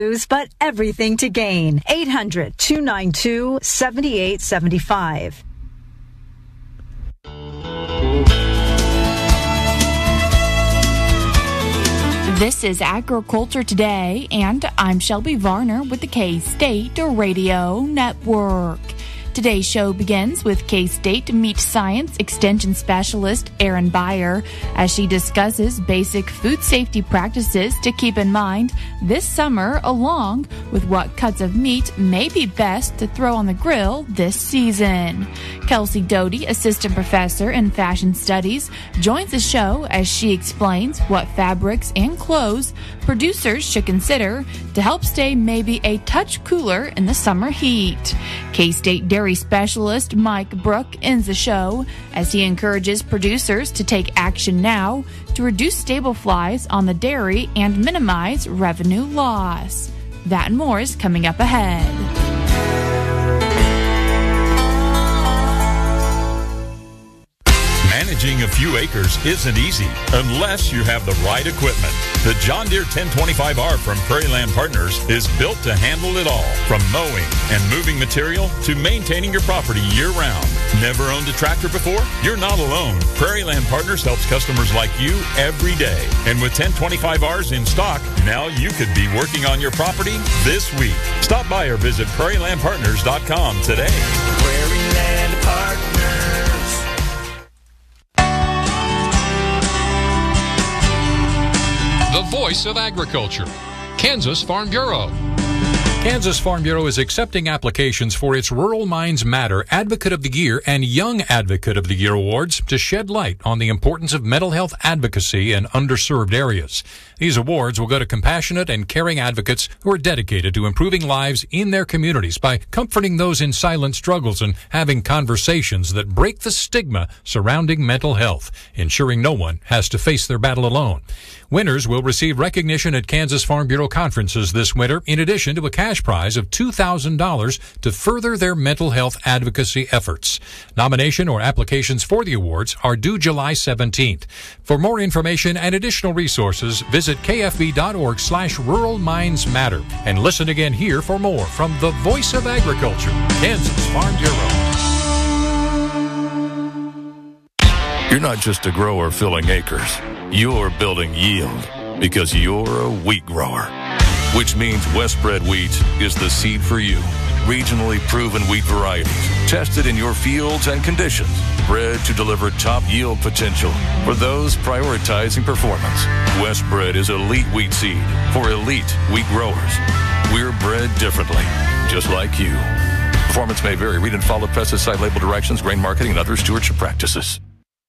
but everything to gain. 800-292-7875. This is Agriculture Today, and I'm Shelby Varner with the K-State Radio Network. Today's show begins with K-State Meat Science Extension Specialist Erin Beyer as she discusses basic food safety practices to keep in mind this summer, along with what cuts of meat may be best to throw on the grill this season. Kelsey Doty, Assistant Professor in Fashion Studies, joins the show as she explains what fabrics and clothes producers should consider to help stay maybe a touch cooler in the summer heat. K-State Dairy Specialist Mike Brook ends the show as he encourages producers to take action now to reduce stable flies on the dairy and minimize revenue loss. That and more is coming up ahead. Managing a few acres isn't easy unless you have the right equipment. The John Deere 1025R from Prairie Land Partners is built to handle it all, from mowing and moving material to maintaining your property year-round. Never owned a tractor before? You're not alone. Prairie Land Partners helps customers like you every day. And with 1025Rs in stock, now you could be working on your property this week. Stop by or visit prairielandpartners.com today. Prairie Land Partners. The voice of agriculture, Kansas Farm Bureau. Kansas Farm Bureau is accepting applications for its Rural Minds Matter Advocate of the Year and Young Advocate of the Year awards to shed light on the importance of mental health advocacy in underserved areas. These awards will go to compassionate and caring advocates who are dedicated to improving lives in their communities by comforting those in silent struggles and having conversations that break the stigma surrounding mental health, ensuring no one has to face their battle alone. Winners will receive recognition at Kansas Farm Bureau conferences this winter, in addition to a cash prize of $2,000 to further their mental health advocacy efforts. Nomination or applications for the awards are due July 17th. For more information and additional resources, visit kfb.org/Rural Minds Matter and listen again here for more from the Voice of Agriculture, Kansas Farm Bureau. You're not just a grower filling acres. You're building yield because you're a wheat grower, which means Westbred wheat is the seed for you. Regionally proven wheat varieties, tested in your fields and conditions, bred to deliver top yield potential for those prioritizing performance. Westbred is elite wheat seed for elite wheat growers. We're bred differently, just like you. Performance may vary. Read and follow pesticide label directions, grain marketing, and other stewardship practices.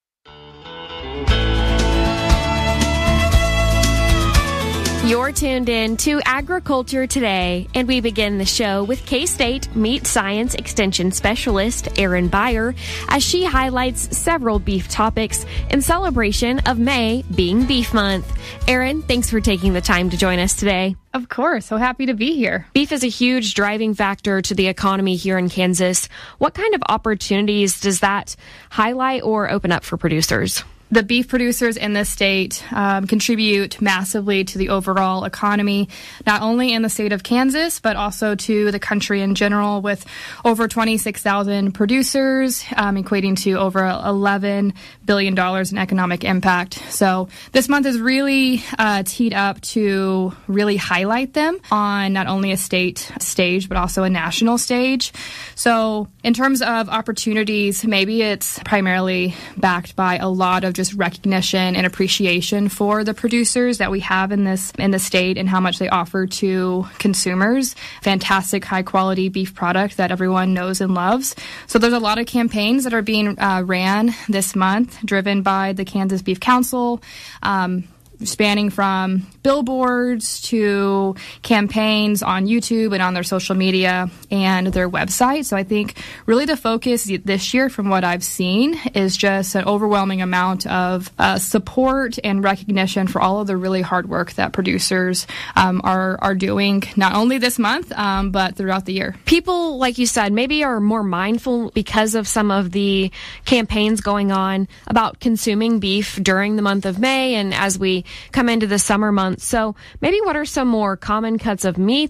You're tuned in to Agriculture Today, and we begin the show with K-State Meat Science Extension Specialist Erin Beyer as she highlights several beef topics in celebration of May being Beef Month. Erin, thanks for taking the time to join us today. Of course. So happy to be here. Beef is a huge driving factor to the economy here in Kansas. What kind of opportunities does that highlight or open up for producers? The beef producers in this state contribute massively to the overall economy, not only in the state of Kansas, but also to the country in general, with over 26,000 producers, equating to over $11 billion in economic impact. So this month is really teed up to really highlight them on not only a state stage, but also a national stage. So in terms of opportunities, maybe it's primarily backed by a lot of just recognition and appreciation for the producers that we have in the state and how much they offer to consumers. Fantastic high quality beef product that everyone knows and loves. So there's a lot of campaigns that are being ran this month, driven by the Kansas Beef Council, spanning from billboards to campaigns on YouTube and on their social media and their website. So I think really the focus this year, from what I've seen, is just an overwhelming amount of support and recognition for all of the really hard work that producers are doing, not only this month, but throughout the year. People, like you said, maybe are more mindful because of some of the campaigns going on about consuming beef during the month of May, and as we come into the summer months. So maybe what are some more common cuts of meat